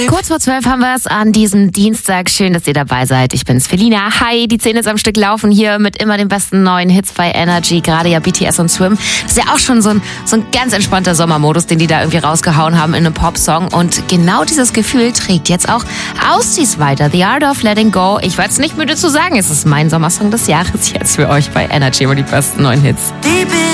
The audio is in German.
Kurz vor 12 haben wir es an diesem Dienstag. Schön, dass ihr dabei seid. Ich bin's, Felina. Hi, die 10 ist am Stück laufen hier mit immer den besten neuen Hits bei Energy. Gerade ja BTS und Swim. Das ist ja auch schon so ein ganz entspannter Sommermodus, den die da irgendwie rausgehauen haben in einem Popsong. Und genau dieses Gefühl trägt jetzt auch Aussies weiter. The Art of Letting Go. Ich war jetzt nicht müde zu sagen, es ist mein Sommersong des Jahres jetzt für euch bei Energy. Immer die besten neuen Hits.